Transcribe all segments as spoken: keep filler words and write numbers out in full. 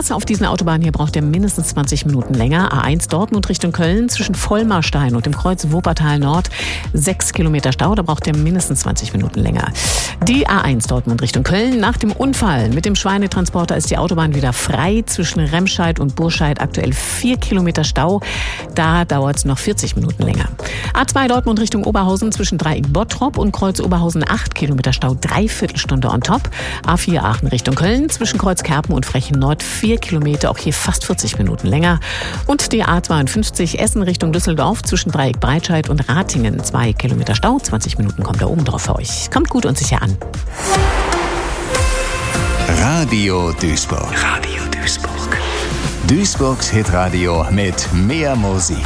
Straße auf diesen Autobahnen hier braucht ihr mindestens zwanzig Minuten länger. A eins Dortmund Richtung Köln zwischen Vollmarstein und dem Kreuz Wuppertal Nord sechs Kilometer Stau, da braucht ihr mindestens zwanzig Minuten länger. Die A eins Dortmund Richtung Köln. Nach dem Unfall mit dem Schweinetransporter ist die Autobahn wieder frei. Zwischen Remscheid und Burscheid aktuell vier Kilometer Stau. Da dauert es noch vierzig Minuten länger. A zwei Dortmund Richtung Oberhausen zwischen Dreieck Bottrop und Kreuz Oberhausen acht Kilometer Stau, dreiviertel Stunde on top. A vier Aachen Richtung Köln zwischen Kreuz Kerpen und Frechen Nord vier Kilometer, auch hier fast vierzig Minuten länger. Und die A zweiundfünfzig Essen Richtung Düsseldorf zwischen Dreieck Breitscheid und Ratingen zwei Kilometer Stau, zwanzig Minuten kommt da oben drauf für euch. Kommt gut und sicher an. Radio Duisburg. Radio Duisburg. Duisburgs Hitradio mit mehr Musik.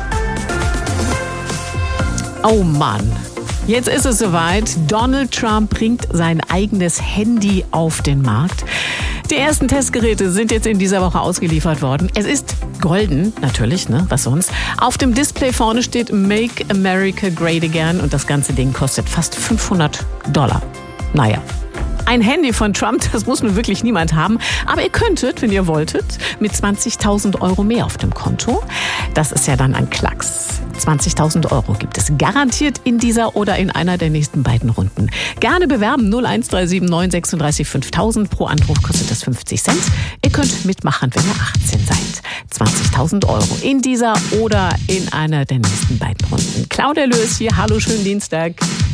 Oh Mann, jetzt ist es soweit. Donald Trump bringt sein eigenes Handy auf den Markt. Die ersten Testgeräte sind jetzt in dieser Woche ausgeliefert worden. Es ist golden, natürlich, ne? Was sonst. Auf dem Display vorne steht Make America Great Again und das ganze Ding kostet fast fünfhundert Dollar. Naja. Ein Handy von Trump, das muss nun wirklich niemand haben. Aber ihr könntet, wenn ihr wolltet, mit zwanzigtausend Euro mehr auf dem Konto. Das ist ja dann ein Klacks. zwanzigtausend Euro gibt es garantiert in dieser oder in einer der nächsten beiden Runden. Gerne bewerben null eins drei sieben neun drei sechs fünftausend. Pro Anruf kostet das fünfzig Cent. Ihr könnt mitmachen, wenn ihr achtzehn seid. zwanzigtausend Euro in dieser oder in einer der nächsten beiden Runden. Claudia Lös hier. Hallo, schönen Dienstag.